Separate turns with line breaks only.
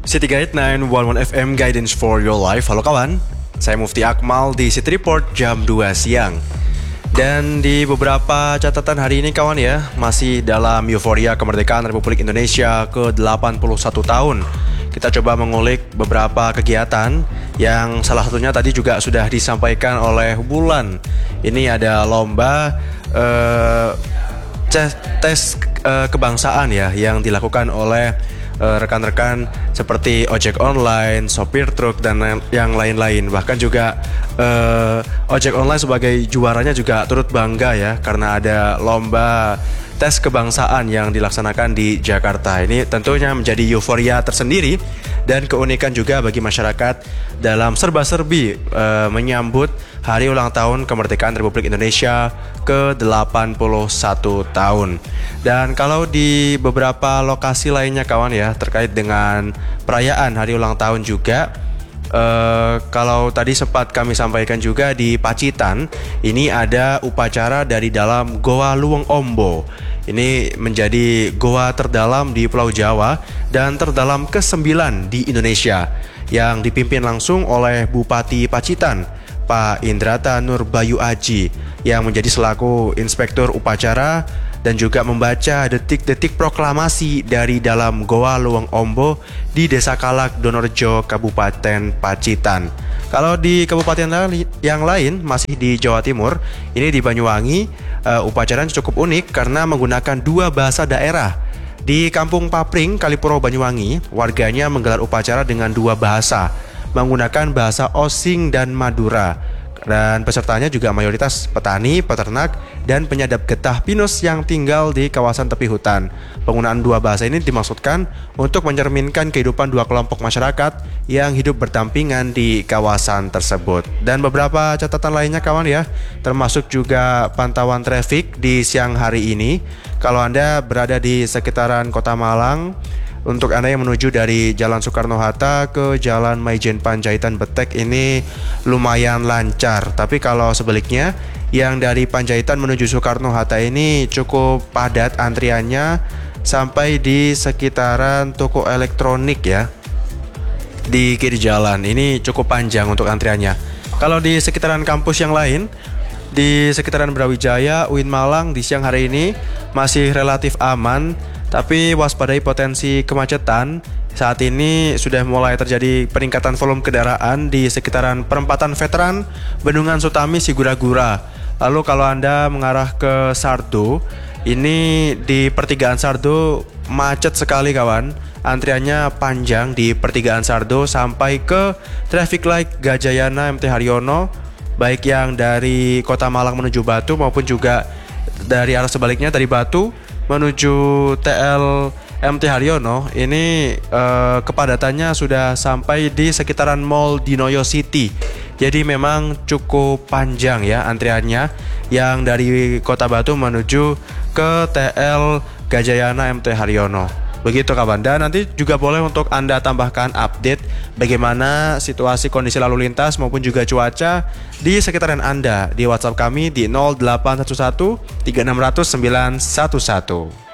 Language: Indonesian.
City Guide 911 FM Guidance for Your Life. Halo kawan, saya Mufti Akmal di City Report jam 2 siang. Dan di beberapa catatan hari ini kawan ya, masih dalam euforia kemerdekaan Republik Indonesia ke-81 tahun. Kita coba mengulik beberapa kegiatan yang salah satunya tadi juga sudah disampaikan oleh Wulan. Ini ada lomba tes kebangsaan ya yang dilakukan oleh rekan-rekan seperti ojek online, sopir truk dan yang lain-lain. Bahkan juga ojek online sebagai juaranya juga turut bangga ya karena ada lomba tes kebangsaan yang dilaksanakan di Jakarta. Ini tentunya menjadi euforia tersendiri dan keunikan juga bagi masyarakat dalam serba-serbi menyambut hari ulang tahun kemerdekaan Republik Indonesia ke-81 tahun. Dan kalau di beberapa lokasi lainnya kawan ya terkait dengan perayaan hari ulang tahun juga, kalau tadi sempat kami sampaikan juga di Pacitan, ini ada upacara dari dalam Goa Luweng Ombo. Ini menjadi goa terdalam di Pulau Jawa dan terdalam ke-9 di Indonesia yang dipimpin langsung oleh Bupati Pacitan, Pak Indrata Nurbayu Aji, yang menjadi selaku inspektur upacara dan juga membaca detik-detik proklamasi dari dalam Goa Luweng Ombo di Desa Kalak, Donorejo, Kabupaten Pacitan. Kalau di kabupaten yang lain masih di Jawa Timur, ini di Banyuwangi, upacaranya cukup unik karena menggunakan dua bahasa daerah. Di Kampung Papring, Kalipuro, Banyuwangi, warganya menggelar upacara dengan dua bahasa, menggunakan bahasa Osing dan Madura. Dan pesertanya juga mayoritas petani, peternak, dan penyadap getah pinus yang tinggal di kawasan tepi hutan. Penggunaan dua bahasa ini dimaksudkan untuk mencerminkan kehidupan dua kelompok masyarakat yang hidup berdampingan di kawasan tersebut. Dan beberapa catatan lainnya kawan ya, termasuk juga pantauan trafik di siang hari ini. Kalau Anda berada di sekitaran Kota Malang, untuk Anda yang menuju dari Jalan Soekarno-Hatta ke Jalan Maijen Panjaitan Betek ini lumayan lancar. Tapi kalau sebaliknya, yang dari Panjaitan menuju Soekarno-Hatta ini cukup padat antriannya sampai di sekitaran toko elektronik ya. Di kiri jalan ini cukup panjang untuk antriannya. Kalau di sekitaran kampus yang lain, di sekitaran Brawijaya, UIN Malang di siang hari ini masih relatif aman. Tapi waspadai potensi kemacetan. Saat ini sudah mulai terjadi peningkatan volume kendaraan di sekitaran perempatan Veteran, Bendungan Sutami, Sigura-gura. Lalu kalau Anda mengarah ke Sardo, ini di pertigaan Sardo macet sekali kawan. Antriannya panjang di pertigaan Sardo sampai ke traffic light Gajayana MT Haryono, baik yang dari Kota Malang menuju Batu maupun juga dari arah sebaliknya dari Batu menuju TL MT Haryono. Ini kepadatannya sudah sampai di sekitaran Mall Dinoyo City. Jadi memang cukup panjang ya antriannya yang dari Kota Batu menuju ke TL Gajayana MT Haryono. Begitu kawan. Dan nanti juga boleh untuk Anda tambahkan update bagaimana situasi kondisi lalu lintas maupun juga cuaca di sekitaran Anda di WhatsApp kami di 0811 3600 911.